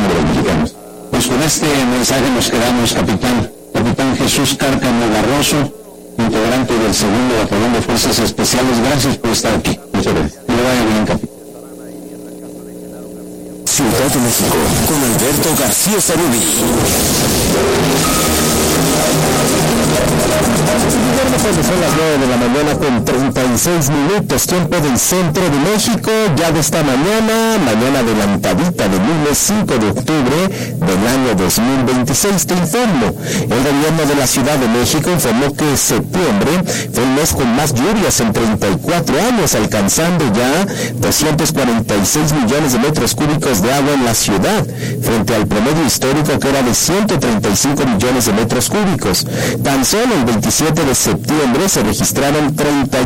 gobierno de los mexicanos. Pues con este mensaje nos quedamos, capitán Jesús Cárcamo Barroso, integrante del segundo Batallón de Fuerzas Especiales. Gracias por estar aquí. Muchas gracias. Que le vaya bien, capitán. Ciudad de México, con Alberto García Zarubi. Son las 9 de la mañana con 36 minutos, tiempo del centro de México. Ya de esta mañana adelantadita del lunes 5 de octubre del año 2026, te informo. El gobierno de la Ciudad de México informó que septiembre fue el mes con más lluvias en 34 años, alcanzando ya 246 millones de metros cúbicos de agua en la ciudad, frente al promedio histórico que era de 135 millones de metros cúbicos. Tan solo el 27 de septiembre se registraron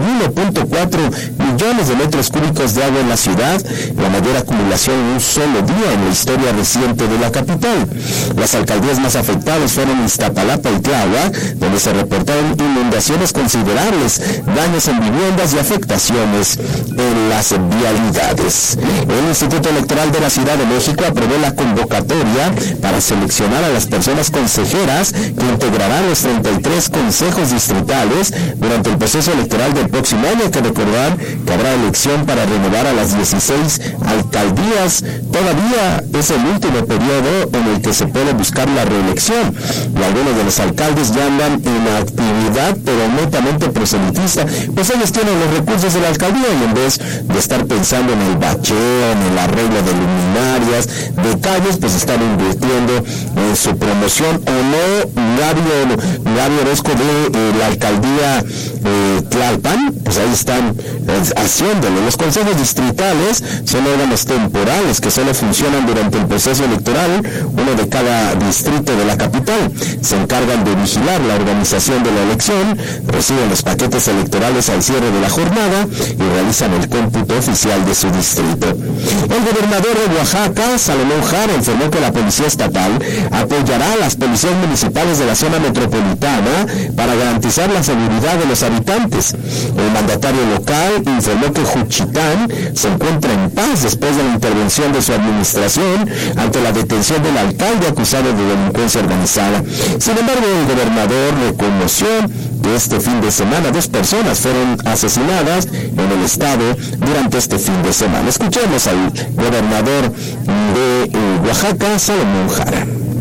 31.4 millones de metros cúbicos de agua en la ciudad, la mayor acumulación en un solo día en la historia reciente de la capital. Las alcaldías más afectadas fueron Iztapalapa y Tláhuac, donde se reportaron inundaciones considerables, daños en viviendas y afectaciones en las vialidades. El Instituto Electoral de la Ciudad de México aprobó la convocatoria para seleccionar a las personas consejeras que integrarán los 33 consejos distritales durante el proceso electoral del próximo año. Hay que recordar que habrá elección para renovar a las 16 alcaldías. Todavía es el último periodo en el que se puede buscar la reelección, y algunos de los alcaldes ya andan en actividad, pero netamente proselitista, pues ellos tienen los recursos de la alcaldía y en vez de estar pensando en el bacheo, en el arreglo de luminarias, de calles, pues están invirtiendo en su promoción. O no, Gaby Orozco de la alcaldía Tlalpan, pues ahí están haciéndolo. Los consejos distritales son órganos temporales que solo funcionan durante el proceso electoral, uno de cada distrito de la capital. Se encargan de vigilar la organización de la elección, reciben los paquetes electorales al cierre de la jornada y realizan el cómputo oficial de su distrito. El gobernador de Oaxaca, Salomón Jara, informó que la Policía Estatal apoyará a las policías municipales de la zona metropolitana para garantizar la seguridad de los habitantes. El mandatario local informó que Juchitán se encuentra en paz después de la intervención de su administración ante la detención del alcalde acusado de delincuencia organizada. Sin embargo, el gobernador reconoció que este fin de semana 2 personas fueron asesinadas en el estado durante este fin de semana. Escuchemos al gobernador de Oaxaca, Salomón Jara.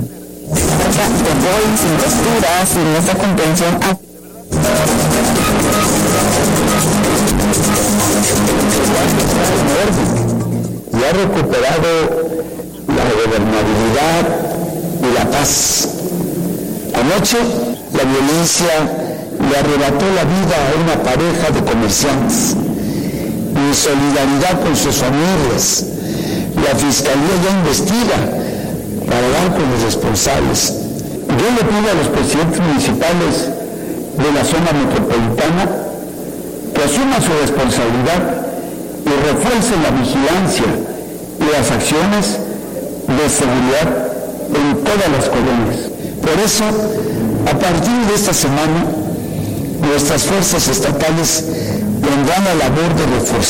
Sin posturas, sin esa comprensión. Y ha recuperado la gobernabilidad y la paz. Anoche la violencia le arrebató la vida a una pareja de comerciantes. Mi solidaridad con sus familias. La Fiscalía ya investiga para dar con los responsables. Yo le pido a los presidentes municipales de la zona metropolitana que asuman su responsabilidad y refuercen la vigilancia y las acciones de seguridad en todas las colonias. Por eso, a partir de esta semana, nuestras fuerzas estatales tendrán la labor de reforzar